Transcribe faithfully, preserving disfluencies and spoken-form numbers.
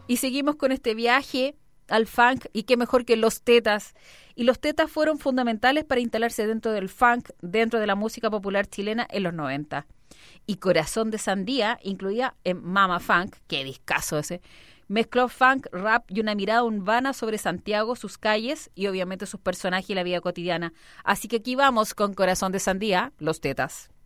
Y seguimos con este viaje al funk, y qué mejor que Los Tetas. Y Los Tetas fueron fundamentales para instalarse dentro del funk, dentro de la música popular chilena en los noventa. Y Corazón de Sandía incluía en Mama Funk, qué discazo ese, mezcló funk, rap y una mirada urbana sobre Santiago, sus calles y obviamente sus personajes y la vida cotidiana. Así que aquí vamos con Corazón de Sandía, Los Tetas.